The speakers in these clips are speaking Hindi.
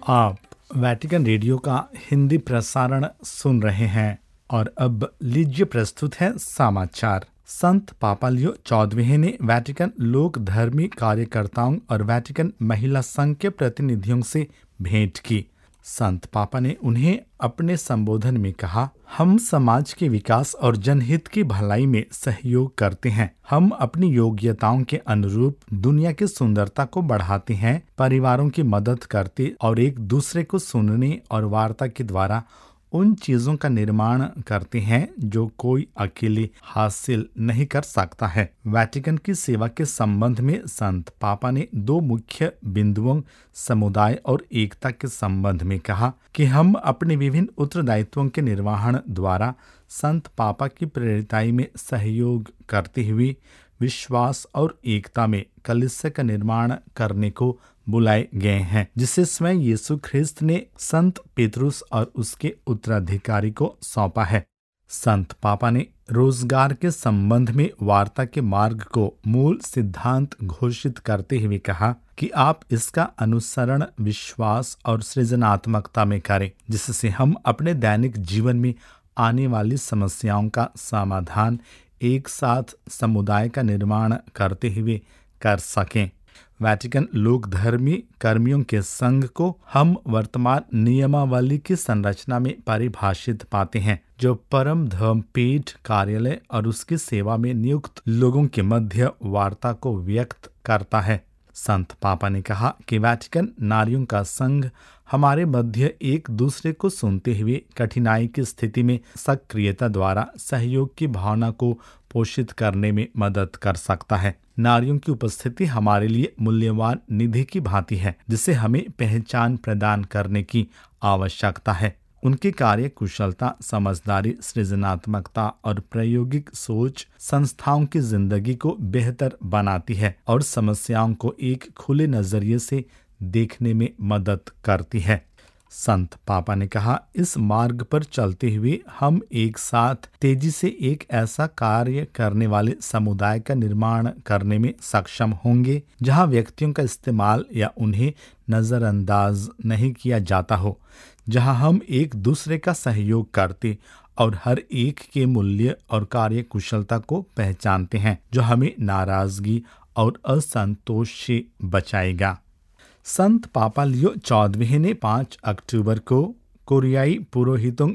आप वैटिकन रेडियो का हिंदी प्रसारण सुन रहे हैं और अब लीजिए प्रस्तुत है समाचार। संत पापा लियो 14वें ने वैटिकन लोक धर्मी कार्यकर्ताओं और वैटिकन महिला संघ के प्रतिनिधियों से भेंट की। संत पापा ने उन्हें अपने संबोधन में कहा, हम समाज के विकास और जनहित की भलाई में सहयोग करते हैं। हम अपनी योग्यताओं के अनुरूप दुनिया की सुंदरता को बढ़ाते हैं, परिवारों की मदद करते और एक दूसरे को सुनने और वार्ता के द्वारा उन चीजों का निर्माण करते हैं जो कोई अकेले हासिल नहीं कर सकता है। वैटिकन की सेवा के संबंध में संत पापा ने दो मुख्य बिंदुओं समुदाय और एकता के संबंध में कहा कि हम अपने विभिन्न उत्तरदायित्वों के निर्वहन द्वारा संत पापा की प्रेरिताई में सहयोग करते हुए विश्वास और एकता में कलीसिया का निर्माण करने को बुलाए गए हैं, जिसे स्वयं यीशु ख्रिस्त ने संत पेतरुस और उसके उत्तराधिकारी को सौंपा है। संत पापा ने रोजगार के संबंध में वार्ता के मार्ग को मूल सिद्धांत घोषित करते हुए कहा कि आप इसका अनुसरण विश्वास और सृजनात्मकता में करें, जिससे हम अपने दैनिक जीवन में आने वाली समस्याओं का समाधान एक साथ समुदाय का निर्माण करते हुए कर सकें। वैटिकन लोक धर्मी कर्मियों के संघ को हम वर्तमान नियमावली की संरचना में परिभाषित पाते हैं, जो परम धर्मपीठ कार्यालय और उसकी सेवा में नियुक्त लोगों के मध्य वार्ता को व्यक्त करता है। संत पापा ने कहा कि वैटिकन नारियों का संघ हमारे मध्य एक दूसरे को सुनते हुए कठिनाई की स्थिति में सक्रियता द्वारा सहयोग की भावना को पोषित करने में मदद कर सकता है। नारियों की उपस्थिति हमारे लिए मूल्यवान निधि की भांति है, जिसे हमें पहचान प्रदान करने की आवश्यकता है। उनकी कार्य कुशलता, समझदारी, सृजनात्मकता और प्रायोगिक सोच संस्थाओं की जिंदगी को बेहतर बनाती है और समस्याओं को एक खुले नजरिए से देखने में मदद करती है। संत पापा ने कहा, इस मार्ग पर चलते हुए हम एक साथ तेजी से एक ऐसा कार्य करने वाले समुदाय का निर्माण करने में सक्षम होंगे जहां व्यक्तियों का इस्तेमाल या उन्हें नजरअंदाज नहीं किया जाता हो, जहां हम एक दूसरे का सहयोग करते और हर एक के मूल्य और कार्य कुशलता को पहचानते हैं, जो हमें नाराजगी और असंतोष से बचाएगा। संत पापा लियो 14वें ने 5 अक्टूबर को कोरियाई पुरोहितों,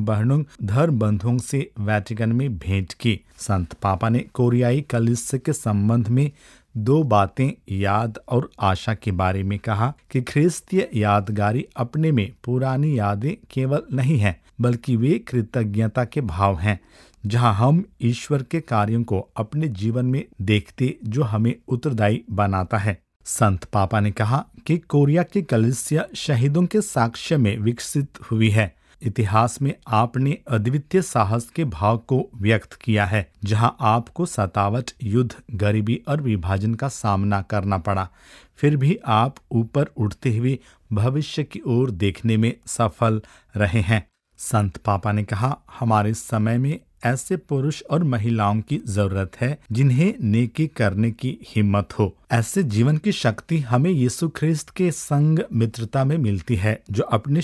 धर्म बंधुओं से वैटिकन में भेंट की। संत पापा ने कोरियाई कलीसिया के संबंध में दो बातें याद और आशा के बारे में कहा कि ख्रिस्तीय यादगारी अपने में पुरानी यादें केवल नहीं है, बल्कि वे कृतज्ञता के भाव हैं, जहां हम ईश्वर के कार्यों को अपने जीवन में देखते, जो हमें उत्तरदायी बनाता है। संत पापा ने कहा कि कोरिया की कलीसिया शहीदों के साक्ष्य में विकसित हुई है। इतिहास में आपने अद्वितीय साहस के भाव को व्यक्त किया है, जहां आपको सतावट, युद्ध, गरीबी और विभाजन का सामना करना पड़ा। फिर भी आप ऊपर उठते हुए भविष्य की ओर देखने में सफल रहे हैं। संत पापा ने कहा, हमारे समय में ऐसे पुरुष और महिलाओं की जरूरत है जिन्हें नेकी करने की हिम्मत हो। ऐसे जीवन की शक्ति हमें यीशु ख्रिस्त के संग मित्रता में मिलती है, जो अपने